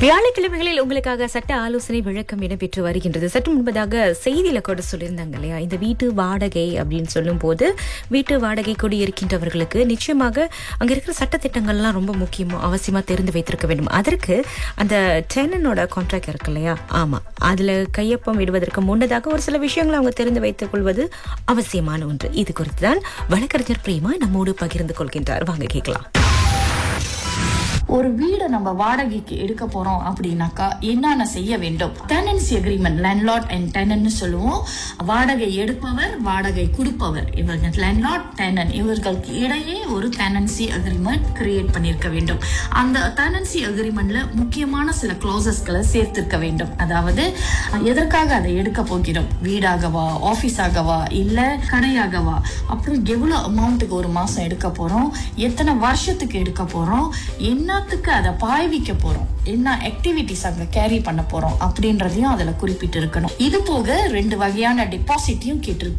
வியாழக்கிழமைகளில் உங்களுக்காக சட்ட ஆலோசனை விளக்கம் இடம்பெற்று வருகின்றது. சற்று முன்பதாக செய்தியில கூட சொல்லியிருந்தாங்க இல்லையா, இந்த வீட்டு வாடகை அப்படின்னு சொல்லும் போது வீட்டு வாடகை குடியிருக்கின்றவர்களுக்கு நிச்சயமாக அங்க இருக்கிற சட்டத்திட்டங்கள்லாம் ரொம்ப முக்கியமா அவசியமா தெரிந்து வைத்திருக்க வேண்டும். அதற்கு அந்த டெனனோட கான்ட்ராக்ட் இருக்கு இல்லையா, ஆமா, அதுல கையொப்பம் விடுவதற்கு முன்னதாக ஒரு சில விஷயங்களை அவங்க தெரிந்து வைத்துக் கொள்வது அவசியமான ஒன்று. இது குறித்து தான் வழக்கறிஞர் பிரேமா நம்மோடு பகிர்ந்து கொள்கின்றார். வாங்க கேட்கலாம். ஒரு வீடை நம்ம வாடகைக்கு எடுக்க போறோம் அப்படின்னாக்கா என்னென்ன செய்ய வேண்டும்? டெனன்சி அக்ரிமெண்ட், லேண்ட்லார்ட் அண்ட் டெனன்ட்னு சொல்லுவோம். வாடகை எடுப்பவர், வாடகை கொடுப்பவர், இவங்க லேண்ட்லார்ட், டெனன், இவர்களுக்கு இடையே ஒரு டெனன்சி அக்ரிமெண்ட் கிரியேட் பண்ணிருக்க வேண்டும். அந்த டெனன்சி அக்ரிமெண்ட்ல முக்கியமான சில கிளாசஸ்களை சேர்த்திருக்க வேண்டும். அதாவது எதற்காக அதை எடுக்க போகிறோம், வீடாகவா, ஆபீஸாகவா, இல்ல கடையாகவா, அப்புறம் எவ்வளவு அமௌண்ட்டுக்கு ஒரு மாசம் எடுக்க போறோம், எத்தனை வருஷத்துக்கு எடுக்க போறோம், என்னத்துக்கு அதை பாய்விக்க போறோம், என்ன ஆக்டிவிட்டிஸ் அங்க கேரி பண்ண போறோம் அப்படின்றதையும் அதுல குறிப்பிட்டு இருக்கணும். இது போக 2 வகையான டெபாசிட்டையும்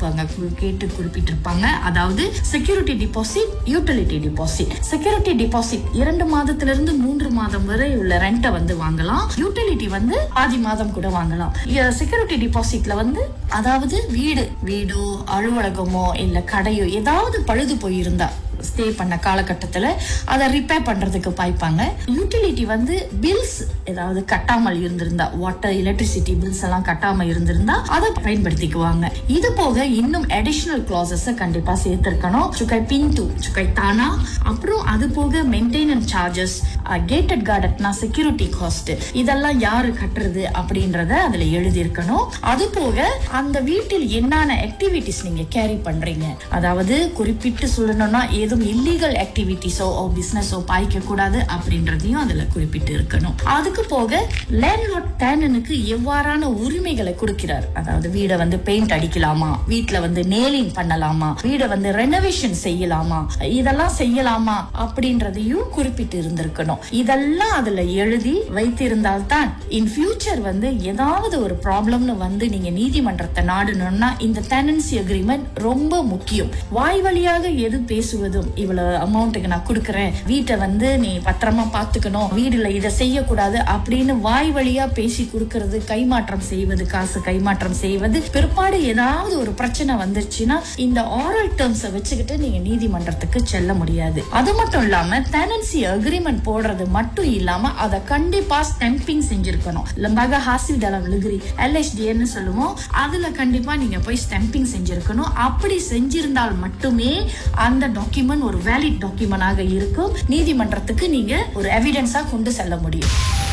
கேட்டு குறிப்பிட்டிருப்பாங்க. அதாவது security deposit, utility deposit. Security deposit 2 மாதத்திலிருந்து 3 மாதம் வரை உள்ள ரெண்டை வாங்கலாம். யூட்டிலிட்டி பாதி மாதம் கூட வாங்கலாம். செக்யூரிட்டி டெபாசிட்ல அதாவது வீடோ அலுவலகமோ இல்ல கடையோ ஏதாவது பழுது போயிருந்தா ஸ்டே பண்ண காலகட்டத்துல அதை ரிப்பேர் பண்றதுக்கு பாய்ப்பாங்க. யூட்டிலிட்டி பில்ஸ் ஏதாவது கட்டாமல் இருந்திருந்தா, வாட்டர் எலக்ட்ரிசிட்டி பில்ஸ் எல்லாம் கட்டாம இருந்திருந்தா அதை பயன்படுத்திக்குவாங்க. இது போக இன்னும் அடிஷனல் கிளாசஸ் கண்டிப்பா சேர்த்திருக்கணும். சுகை பின்டு, சுகை தானா, அப்புறம் அது போக maintenance charges, gated கார்டட்னா security cost, இதெல்லாம் யாரு கட்டுறது அப்படின்றத அதுல எழுதி இருக்கணும். அது போக அந்த வீட்டில் என்னென்ன ஆக்டிவிட்டிஸ் நீங்க கேரி பண்றீங்க, அதாவது குறிப்பிட்டு சொல்லணும்னா ஏதோ இல்லீகல் ஆக்டிவிட்டிஸோ பிசினஸோ பாய்க்க கூடாது அப்படின்றதையும் அதுல குறிப்பிட்டு இருக்கணும். அதுக்கு போக லேண்ட்லார்ட் டெனனுக்கு எவ்வாறான உரிமைகளை கொடுக்கிறார், அதாவது வீடை பெயிண்ட் அடிக்கலாமா, வீட்டுல நேலிங் பண்ணலாமா, வீடை ரெனோவேஷன் செய்யலாமா, இதெல்லாம் செய்யலாமா அப்படின்றதையும் குறிப்பிட்டு இருந்திருக்கணும். இதெல்லாம் அதுல எழுதி வைத்திருந்தால்தான் இன் ஃபியூச்சர் ஏதாவது ஒரு ப்ராப்ளம்னு நீங்க நீதிமன்றத்தை நாடணும்னா இந்த டெனன்சி அக்ரிமெண்ட் ரொம்ப முக்கியம். வாய் வழியாக எது பேசுவதும், இவ்வளவு அமௌண்ட்டுக்கு நான் கொடுக்கறேன், வீட்டை நீ பத்திரமா பாத்துக்கணும், வீடுல இதை செய்யக்கூடாது அப்படின்னு வாய் வழியா பேசி கொடுக்கறது, கைமாற்றம் செய்வது, காசு கைமாற்றம் செய்வது, பிற்பாடு ஏதாவது ஒரு பிரச்சனை வந்துருச்சுன்னா இந்த ஆரல் டேர்ம்ஸை வச்சுக்கிட்டு நீங்க நீதிமன்றத்துக்கு செல்ல முடியாது. அது மட்டும் இல்லாம டெனன்சி அக்ரிமெண்ட் போடுறது மட்டும் இல்லாம அதை கண்டிப்பா ஸ்டம்பிங் செஞ்சிருக்கணும். லம்பாக ஹாசில் தளம் லிகிரி LHDன்னு சொல்லுவோம், அதுல கண்டிப்பா நீங்க போய் ஸ்டம்பிங் செஞ்சிருக்கணும். அப்படி செஞ்சிருந்தால் மட்டுமே அந்த டாக்குமெண்ட் ஒரு வேலிட் டாக்குமெண்டாக இருக்கும். நீதிமன்றத்துக்கு நீங்க ஒரு எவிடன்ஸா கொண்டு செல்ல முடியும்.